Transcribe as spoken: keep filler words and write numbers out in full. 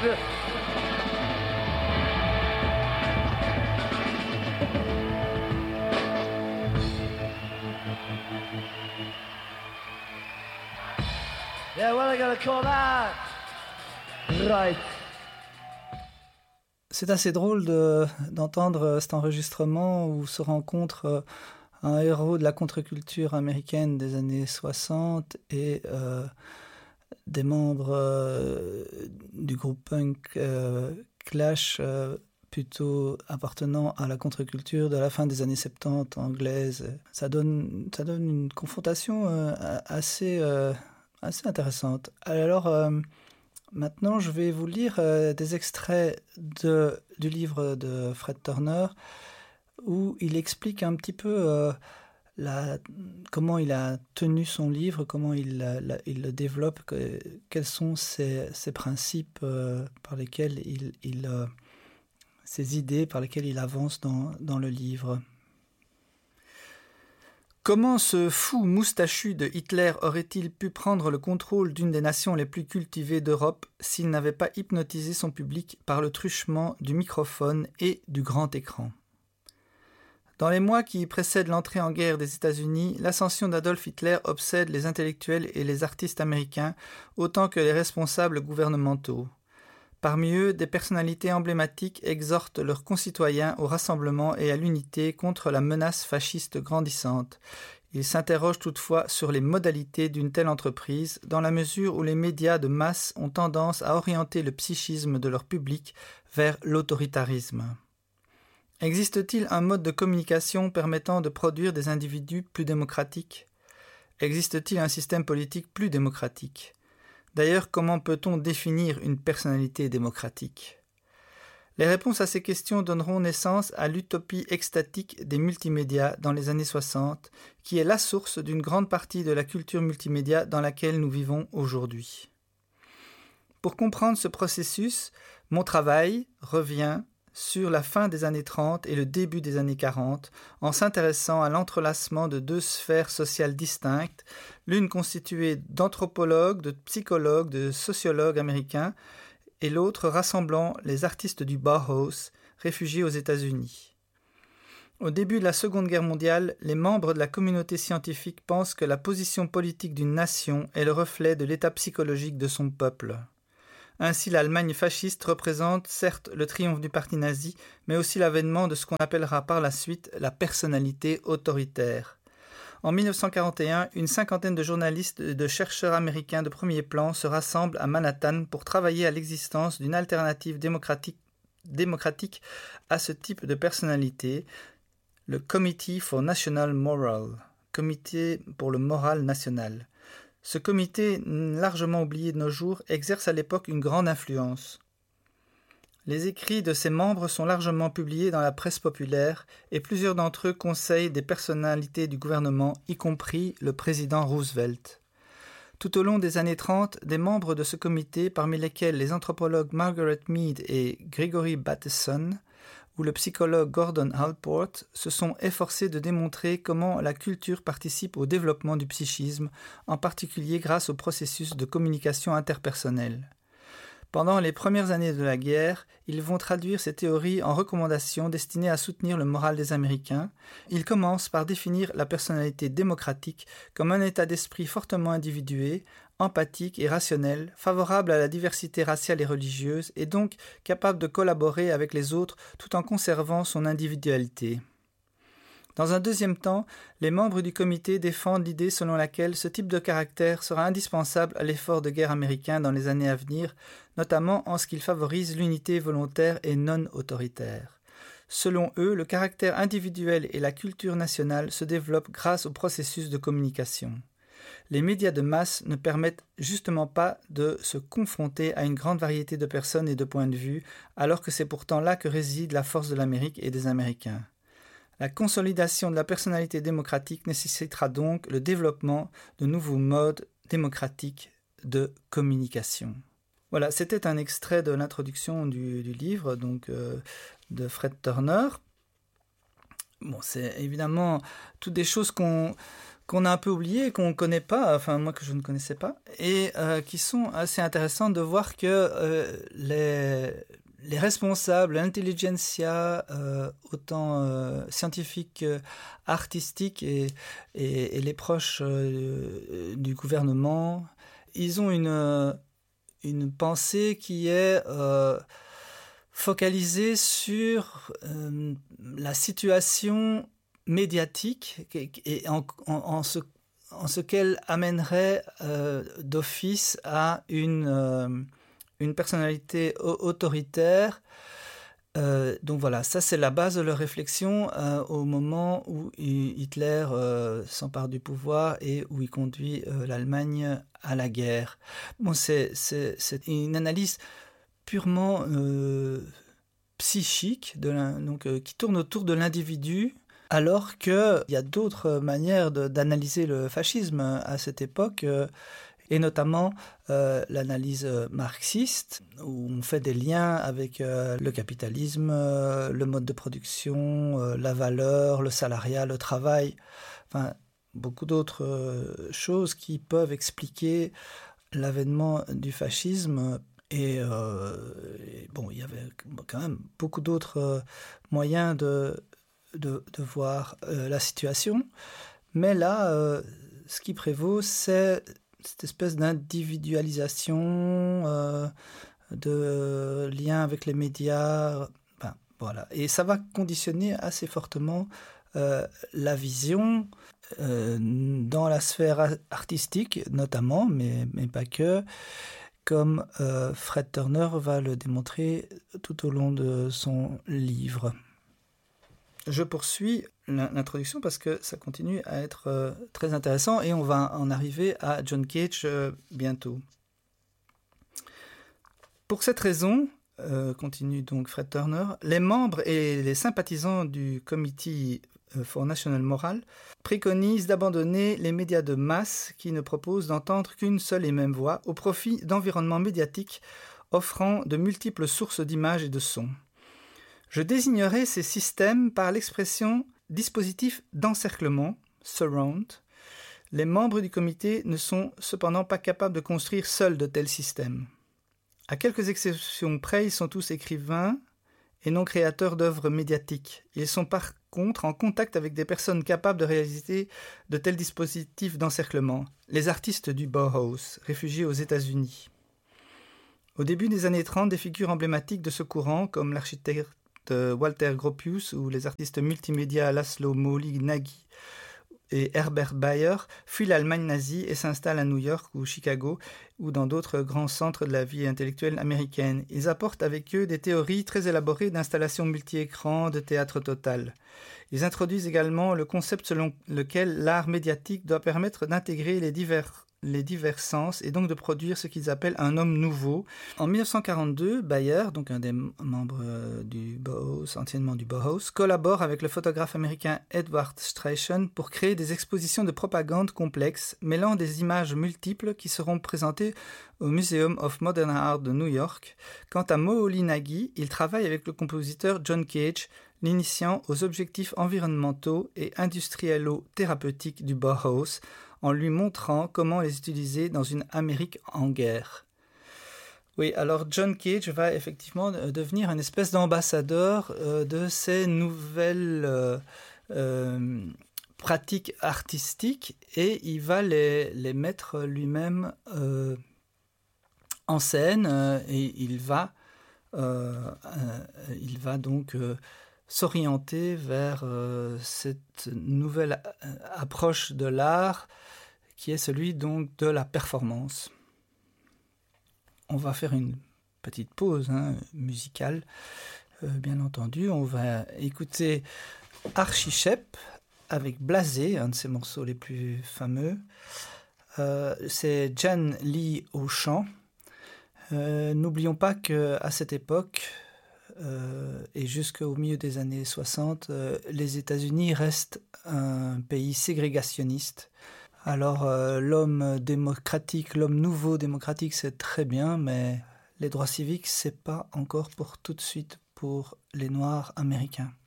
feel... Yeah, what I gotta call that? Right. C'est assez drôle de, d'entendre cet enregistrement où se rencontre un héros de la contre-culture américaine des années soixante et euh, des membres euh, du groupe punk euh, Clash, euh, plutôt appartenant à la contre-culture de la fin des années soixante-dix anglaise. Ça donne, ça donne une confrontation euh, assez, euh, assez intéressante. Alors... Euh, Maintenant, je vais vous lire euh, des extraits de, du livre de Fred Turner où il explique un petit peu euh, la, comment il a tenu son livre, comment il, la, il le développe, que, quels sont ses, ses principes euh, par lesquels il, il euh, ses idées par lesquelles il avance dans, dans le livre. Comment ce fou moustachu de Hitler aurait-il pu prendre le contrôle d'une des nations les plus cultivées d'Europe s'il n'avait pas hypnotisé son public par le truchement du microphone et du grand écran ? Dans les mois qui précèdent l'entrée en guerre des États-Unis, l'ascension d'Adolf Hitler obsède les intellectuels et les artistes américains autant que les responsables gouvernementaux. Parmi eux, des personnalités emblématiques exhortent leurs concitoyens au rassemblement et à l'unité contre la menace fasciste grandissante. Ils s'interrogent toutefois sur les modalités d'une telle entreprise, dans la mesure où les médias de masse ont tendance à orienter le psychisme de leur public vers l'autoritarisme. Existe-t-il un mode de communication permettant de produire des individus plus démocratiques ? Existe-t-il un système politique plus démocratique ? D'ailleurs, comment peut-on définir une personnalité démocratique ? Les réponses à ces questions donneront naissance à l'utopie extatique des multimédias dans les années soixante, qui est la source d'une grande partie de la culture multimédia dans laquelle nous vivons aujourd'hui. Pour comprendre ce processus, mon travail revient sur la fin des années trente et le début des années quarante, en s'intéressant à l'entrelacement de deux sphères sociales distinctes, l'une constituée d'anthropologues, de psychologues, de sociologues américains, et l'autre rassemblant les artistes du Bauhaus, réfugiés aux États-Unis. Au début de la Seconde Guerre mondiale, les membres de la communauté scientifique pensent que la position politique d'une nation est le reflet de l'état psychologique de son peuple. Ainsi, l'Allemagne fasciste représente certes le triomphe du parti nazi, mais aussi l'avènement de ce qu'on appellera par la suite la personnalité autoritaire. En dix-neuf cent quarante et un, une cinquantaine de journalistes et de chercheurs américains de premier plan se rassemblent à Manhattan pour travailler à l'existence d'une alternative démocratique, démocratique à ce type de personnalité, le Committee for National Moral, Comité pour le moral national. Ce comité, largement oublié de nos jours, exerce à l'époque une grande influence. Les écrits de ses membres sont largement publiés dans la presse populaire et plusieurs d'entre eux conseillent des personnalités du gouvernement, y compris le président Roosevelt. Tout au long des années trente, des membres de ce comité, parmi lesquels les anthropologues Margaret Mead et Gregory Bateson, ou le psychologue Gordon Allport, se sont efforcés de démontrer comment la culture participe au développement du psychisme, en particulier grâce au processus de communication interpersonnelle. Pendant les premières années de la guerre, ils vont traduire ces théories en recommandations destinées à soutenir le moral des Américains. Ils commencent par définir la personnalité démocratique comme un état d'esprit fortement individué, empathique et rationnel, favorable à la diversité raciale et religieuse, et donc capable de collaborer avec les autres tout en conservant son individualité. Dans un deuxième temps, les membres du comité défendent l'idée selon laquelle ce type de caractère sera indispensable à l'effort de guerre américain dans les années à venir, notamment en ce qu'il favorise l'unité volontaire et non autoritaire. Selon eux, le caractère individuel et la culture nationale se développent grâce au processus de communication. Les médias de masse ne permettent justement pas de se confronter à une grande variété de personnes et de points de vue, alors que c'est pourtant là que réside la force de l'Amérique et des Américains. La consolidation de la personnalité démocratique nécessitera donc le développement de nouveaux modes démocratiques de communication. Voilà, c'était un extrait de l'introduction du, du livre donc, euh, de Fred Turner. Bon, c'est évidemment toutes des choses qu'on... qu'on a un peu oubliées, qu'on ne connaît pas, enfin moi que je ne connaissais pas, et euh, qui sont assez intéressantes de voir que euh, les, les responsables, l'intelligentsia, euh, autant euh, scientifique, euh, artistique et, et, et les proches euh, du gouvernement, ils ont une, une pensée qui est euh, focalisée sur euh, la situation médiatique et en, en, en, ce, en ce qu'elle amènerait euh, d'office à une, euh, une personnalité autoritaire. Euh, donc voilà, ça c'est la base de leur réflexion euh, au moment où Hitler euh, s'empare du pouvoir et où il conduit euh, l'Allemagne à la guerre. Bon, c'est, c'est, c'est une analyse purement euh, psychique de donc, euh, qui tourne autour de l'individu, alors qu'il y a d'autres manières de, d'analyser le fascisme à cette époque, euh, et notamment euh, l'analyse marxiste, où on fait des liens avec euh, le capitalisme, euh, le mode de production, euh, la valeur, le salariat, le travail, enfin beaucoup d'autres euh, choses qui peuvent expliquer l'avènement du fascisme. Et, euh, et bon, il y avait quand même beaucoup d'autres euh, moyens de, de, de voir euh, la situation. Mais là, euh, ce qui prévaut, c'est cette espèce d'individualisation, euh, de lien avec les médias. Ben, voilà. Et ça va conditionner assez fortement euh, la vision euh, dans la sphère artistique, notamment, mais, mais pas que, comme euh, Fred Turner va le démontrer tout au long de son livre. Je poursuis l'introduction parce que ça continue à être euh, très intéressant et on va en arriver à John Cage euh, bientôt. Pour cette raison, euh, continue donc Fred Turner, les membres et les sympathisants du Committee for National Moral préconisent d'abandonner les médias de masse qui ne proposent d'entendre qu'une seule et même voix au profit d'environnements médiatiques offrant de multiples sources d'images et de sons. Je désignerai ces systèmes par l'expression dispositif d'encerclement, surround. Les membres du comité ne sont cependant pas capables de construire seuls de tels systèmes. À quelques exceptions près, ils sont tous écrivains et non créateurs d'œuvres médiatiques. Ils sont par contre en contact avec des personnes capables de réaliser de tels dispositifs d'encerclement, les artistes du Bauhaus, réfugiés aux États-Unis. Au début des années trente, des figures emblématiques de ce courant, comme l'architecte Walter Gropius ou les artistes multimédia Laszlo Moholy-Nagy et Herbert Bayer, fuient l'Allemagne nazie et s'installent à New York ou Chicago ou dans d'autres grands centres de la vie intellectuelle américaine. Ils apportent avec eux des théories très élaborées d'installation multi-écran, de théâtre total. Ils introduisent également le concept selon lequel l'art médiatique doit permettre d'intégrer les divers les divers sens et donc de produire ce qu'ils appellent un homme nouveau. En dix-neuf cent quarante-deux, Bayer, donc un des membres du Bauhaus, anciennement du Bauhaus, collabore avec le photographe américain Edward Streisand pour créer des expositions de propagande complexes, mêlant des images multiples qui seront présentées au Museum of Modern Art de New York. Quant à Moholy-Nagy, il travaille avec le compositeur John Cage, l'initiant aux objectifs environnementaux et industriello-thérapeutiques du Bauhaus, en lui montrant comment les utiliser dans une Amérique en guerre. Oui, alors John Cage va effectivement devenir une espèce d'ambassadeur euh, de ces nouvelles euh, euh, pratiques artistiques et il va les, les mettre lui-même euh, en scène euh, et il va, euh, euh, il va donc euh, s'orienter vers euh, cette nouvelle approche de l'art qui est celui donc de la performance. On va faire une petite pause hein, musicale, euh, bien entendu. On va écouter Archie Shepp avec Blasé, un de ses morceaux les plus fameux. Euh, c'est Jan Lee au chant. Euh, n'oublions pas qu'à cette époque, Euh, et jusqu'au milieu des années soixante, euh, les États-Unis restent un pays ségrégationniste. Alors euh, l'homme démocratique, l'homme nouveau démocratique, c'est très bien, mais les droits civiques, c'est pas encore pour tout de suite pour les Noirs américains.